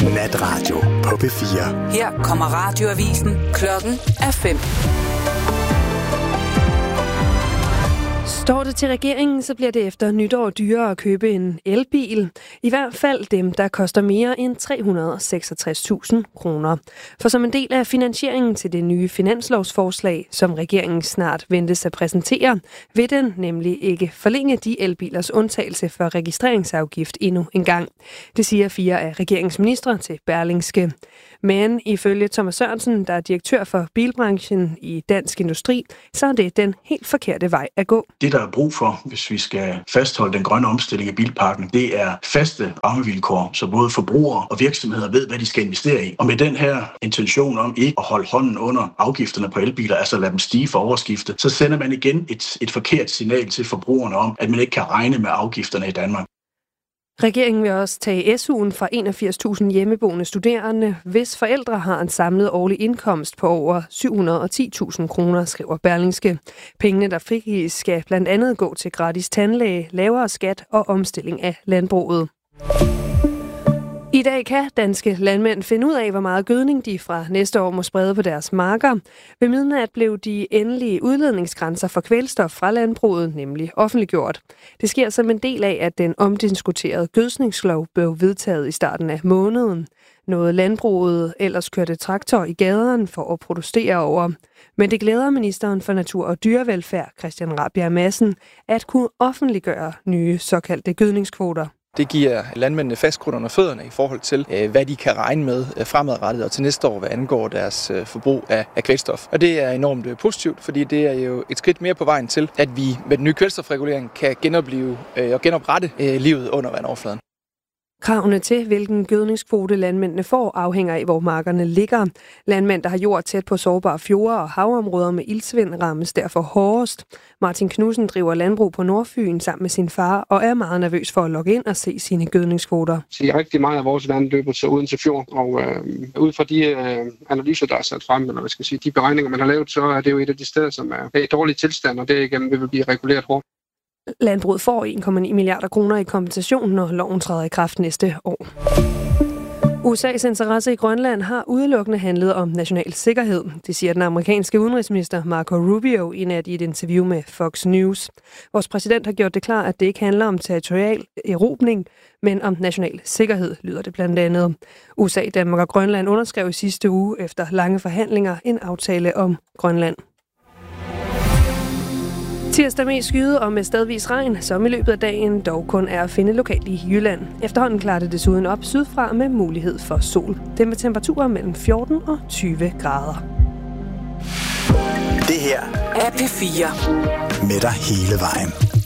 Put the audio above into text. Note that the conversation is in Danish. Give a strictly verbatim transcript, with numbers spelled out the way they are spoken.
Natradio på P fire. Her kommer radioavisen. Klokken er fem. Står det til regeringen, så bliver det efter nytår dyrere at købe en elbil. I hvert fald dem, der koster mere end tre hundrede og seksogtres tusind kroner. For som en del af finansieringen til det nye finanslovsforslag, som regeringen snart ventes at præsentere, vil den nemlig ikke forlænge de elbilers undtagelse for registreringsafgift endnu en gang. Det siger fire af regeringsministre til Berlingske. Men ifølge Thomas Sørensen, der er direktør for bilbranchen i Dansk Industri, så er det den helt forkerte vej at gå. Det, der er brug for, hvis vi skal fastholde den grønne omstilling af bilparken, det er faste rammevilkår, så både forbrugere og virksomheder ved, hvad de skal investere i. Og med den her intention om ikke at holde hånden under afgifterne på elbiler, altså lade dem stige for overskifte, så sender man igen et, et forkert signal til forbrugerne om, at man ikke kan regne med afgifterne i Danmark. Regeringen vil også tage S U'en fra enogfirs tusind hjemmeboende studerende, hvis forældre har en samlet årlig indkomst på over syv hundrede og ti tusind kroner, skriver Berlingske. Pengene, der frigives, skal blandt andet gå til gratis tandlæge, lavere skat og omstilling af landbruget. I dag kan danske landmænd finde ud af, hvor meget gødning de fra næste år må sprede på deres marker. Ved midnat blev de endelige udledningsgrænser for kvælstof fra landbruget nemlig offentliggjort. Det sker som en del af, at den omdiskuterede gødskningslov blev vedtaget i starten af måneden. Noget landbruget ellers kørte traktor i gaderne for at protestere over. Men det glæder ministeren for Natur- og Dyrevelfærd, Christian Rabjerg Madsen, at kunne offentliggøre nye såkaldte gødningskvoter. Det giver landmændene fastgrund under fødderne i forhold til, hvad de kan regne med fremadrettet og til næste år, hvad angår deres forbrug af kvælstof. Og det er enormt positivt, fordi det er jo et skridt mere på vejen til, at vi med den nye kvælstofregulering kan genopleve og genoprette livet under vandoverfladen. Kravene til, hvilken gødningskvote landmændene får, afhænger af, hvor markerne ligger. Landmænd, der har jord tæt på sårbare fjorde og havområder med iltsvind, rammes derfor hårdest. Martin Knudsen driver landbrug på Nordfyn sammen med sin far og er meget nervøs for at logge ind og se sine gødningskvoter. Så rigtig meget af vores vand løber så uden til fjord, og øh, ud fra de øh, analyser, der er sat frem, eller hvad skal jeg sige, de beregninger, man har lavet, så er det jo et af de steder, som er i dårlig tilstand, og derigennem vil blive reguleret hårdt. Landbruget får en komma ni milliarder kroner i kompensation, når loven træder i kraft næste år. U S A's interesse i Grønland har udelukkende handlet om national sikkerhed. Det siger den amerikanske udenrigsminister Marco Rubio i nat i et interview med Fox News. Vores præsident har gjort det klart, at det ikke handler om territorial erobring, men om national sikkerhed, lyder det blandt andet. U S A, Danmark og Grønland underskrev i sidste uge efter lange forhandlinger en aftale om Grønland. Tirsdag mest skyde og med stedvis regn, som i løbet af dagen dog kun er at finde lokalt i Jylland. Efterhånden klarer det desuden op sydfra med mulighed for sol. Det med temperaturer mellem fjorten og tyve grader. Det her er P fire. Med dig hele vejen.